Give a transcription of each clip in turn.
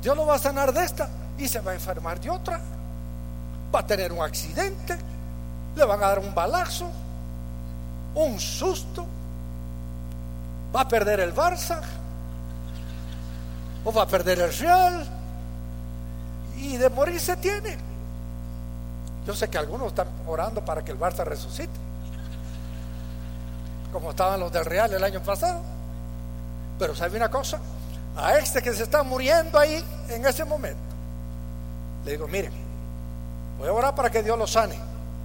Dios lo va a sanar de esta y se va a enfermar de otra. Va a tener un accidente, le van a dar un balazo, un susto, va a perder el Barça o va a perder el Real, y de morir se tiene. Yo sé que algunos están orando para que el Barça resucite, como estaban los del Real el año pasado. Pero ¿sabe una cosa? A este que se está muriendo ahí en ese momento, le digo: miren, voy a orar para que Dios lo sane,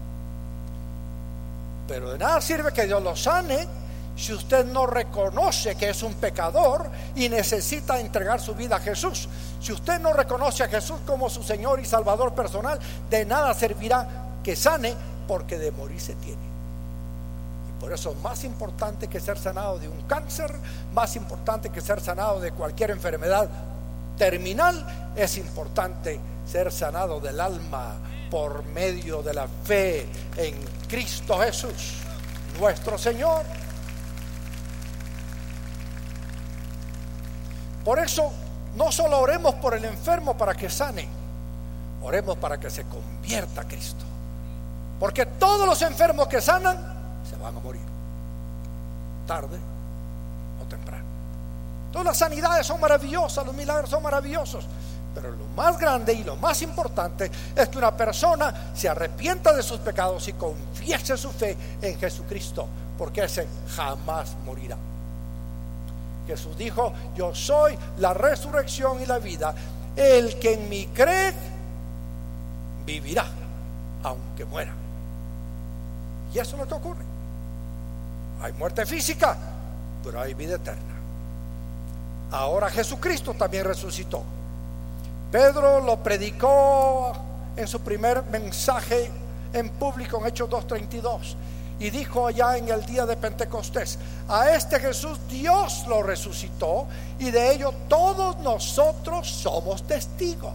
pero de nada sirve que Dios lo sane si usted no reconoce que es un pecador y necesita entregar su vida a Jesús. Si usted no reconoce a Jesús como su Señor y Salvador personal, de nada servirá que sane, porque de morir se tiene. Y por eso, más importante que ser sanado de un cáncer, más importante que ser sanado de cualquier enfermedad terminal, es importante ser sanado del alma por medio de la fe en Cristo Jesús, nuestro Señor. Por eso, no solo oremos por el enfermo para que sane, oremos para que se convierta a Cristo, porque todos los enfermos que sanan se van a morir, tarde o temprano. Todas las sanidades son maravillosas, los milagros son maravillosos, pero lo más grande y lo más importante es que una persona se arrepienta de sus pecados y confiese su fe en Jesucristo, porque ese jamás morirá. Jesús dijo: yo soy la resurrección y la vida. El que en mí cree vivirá aunque muera. Y eso es lo que ocurre. Hay muerte física, pero hay vida eterna. Ahora Jesucristo también resucitó. Pedro lo predicó en su primer mensaje en público en Hechos 2:32, y dijo allá en el día de Pentecostés: a este Jesús Dios lo resucitó, y de ello todos nosotros somos testigos.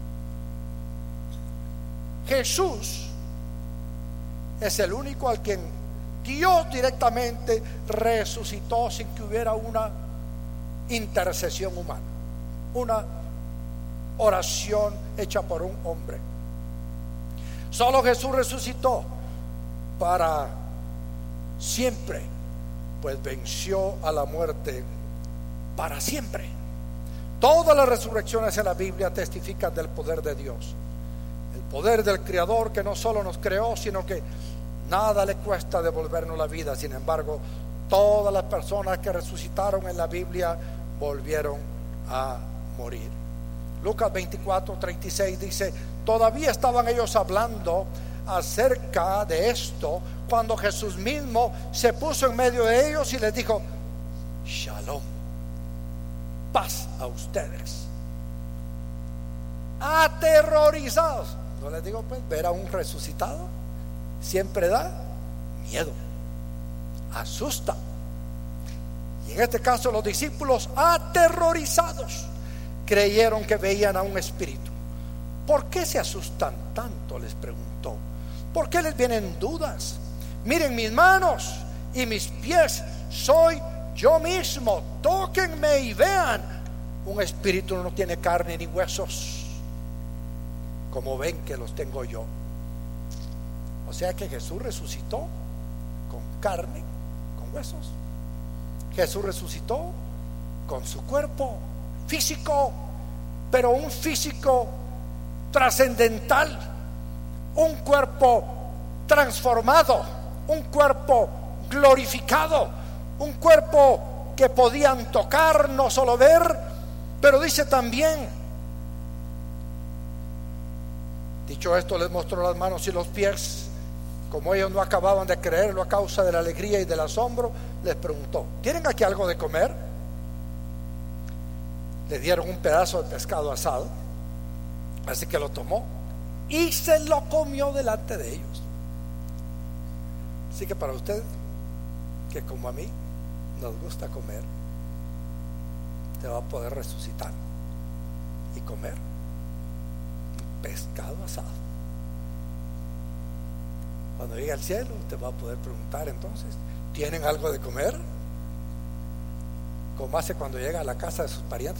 Jesús es el único al quien Dios directamente resucitó sin que hubiera una intercesión humana, una oración hecha por un hombre. Solo Jesús resucitó para siempre, pues venció a la muerte para siempre. Todas las resurrecciones en la Biblia testifican del poder de Dios, el poder del Creador, que no solo nos creó, sino que nada le cuesta devolvernos la vida. Sin embargo, todas las personas que resucitaron en la Biblia volvieron a morir. Lucas 24:36 dice: todavía estaban ellos hablando acerca de esto cuando Jesús mismo se puso en medio de ellos y les dijo: Shalom, paz a ustedes. Aterrorizados. No les digo, pues, ver a un resucitado siempre da miedo, asusta. Y en este caso los discípulos, aterrorizados, creyeron que veían a un espíritu. ¿Por qué se asustan tanto?, les preguntó. ¿Por qué les vienen dudas? Miren mis manos y mis pies, soy yo mismo, tóquenme y vean. Un espíritu no tiene carne ni huesos, como ven que los tengo yo. O sea que Jesús resucitó con carne, con huesos. Jesús resucitó con su cuerpo físico, pero un físico trascendental, un cuerpo transformado, un cuerpo glorificado, un cuerpo que podían tocar, no solo ver. Pero dice también: dicho esto, les mostró las manos y los pies. Como ellos no acababan de creerlo a causa de la alegría y del asombro, les preguntó: ¿tienen aquí algo de comer? Le dieron un pedazo de pescado asado, así que lo tomó y se lo comió delante de ellos. Así que para usted, que como a mí nos gusta comer, te va a poder resucitar y comer un pescado asado. Cuando llegue al cielo, usted va a poder preguntar entonces: ¿tienen algo de comer? Como hace cuando llega a la casa de sus parientes